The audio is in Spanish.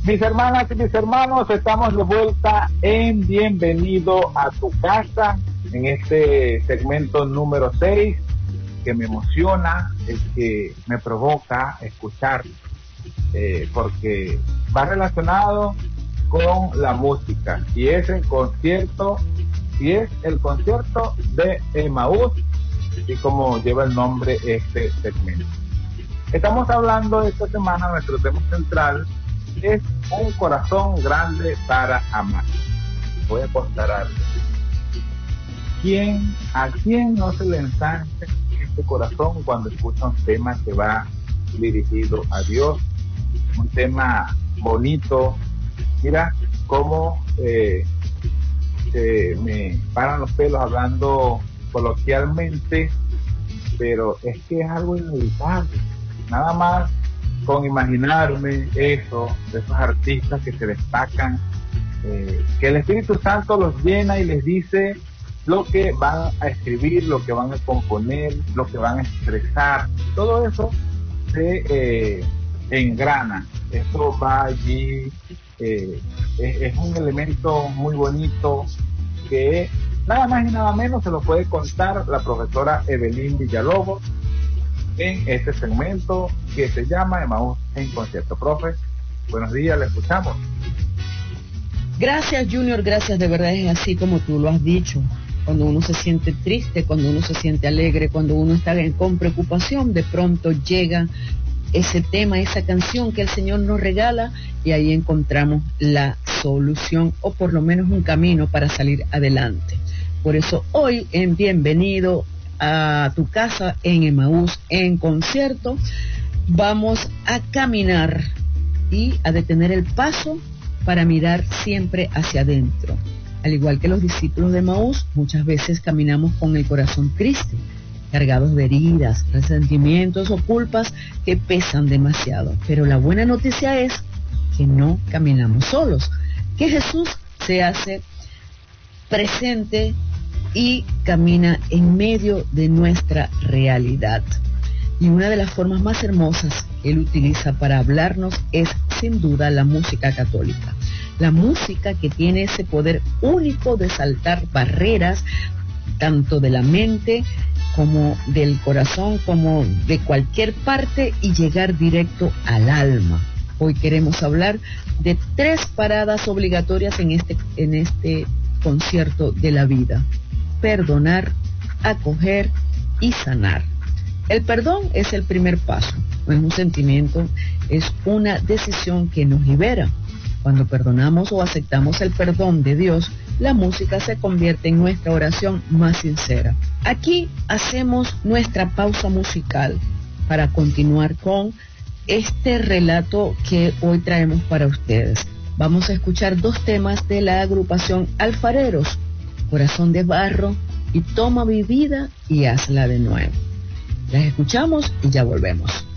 Mis hermanas y mis hermanos, estamos de vuelta en Bienvenido a tu casa, en este segmento número 6, que me emociona, el que me provoca escuchar, porque va relacionado con la música, y es el concierto de Emaús, y como lleva el nombre este segmento. Estamos hablando esta semana, nuestro tema central es un corazón grande para amar. Voy a contar algo. ¿A quién no se le ensancha este corazón cuando escucha un tema que va dirigido a Dios? Un tema bonito. Mira cómo me paran los pelos hablando coloquialmente, pero es que es algo inevitable. Nada más con imaginarme eso, de esos artistas que se destacan, que el Espíritu Santo los llena y les dice lo que van a escribir, lo que van a componer, lo que van a expresar, todo eso se engrana, eso va allí, es un elemento muy bonito que nada más y nada menos se lo puede contar la profesora Evelyn Villalobos en este segmento que se llama Emaús en concierto. Profe, buenos días, le escuchamos. Gracias, Junior, gracias, de verdad es así como tú lo has dicho. Cuando uno se siente triste, cuando uno se siente alegre, cuando uno está con preocupación, de pronto llega ese tema, esa canción que el Señor nos regala, y ahí encontramos la solución, o por lo menos un camino para salir adelante. Por eso hoy en Bienvenido a tu casa en Emaús en concierto, vamos a caminar y a detener el paso para mirar siempre hacia adentro. Al igual que los discípulos de Emaús, muchas veces caminamos con el corazón triste, cargados de heridas, resentimientos o culpas que pesan demasiado. Pero la buena noticia es que no caminamos solos, que Jesús se hace presente y camina en medio de nuestra realidad. Y una de las formas más hermosas que Él utiliza para hablarnos es sin duda la música católica. La música que tiene ese poder único de saltar barreras, tanto de la mente como del corazón, como de cualquier parte, y llegar directo al alma. Hoy queremos hablar de 3 paradas obligatorias en este concierto de la vida: perdonar, acoger y sanar. El perdón es el primer paso, no es un sentimiento, es una decisión que nos libera. Cuando perdonamos o aceptamos el perdón de Dios, la música se convierte en nuestra oración más sincera. Aquí hacemos nuestra pausa musical para continuar con este relato que hoy traemos para ustedes. Vamos a escuchar 2 temas de la agrupación Alfareros: Corazón de Barro y Toma mi vida y hazla de nuevo. Las escuchamos y ya volvemos.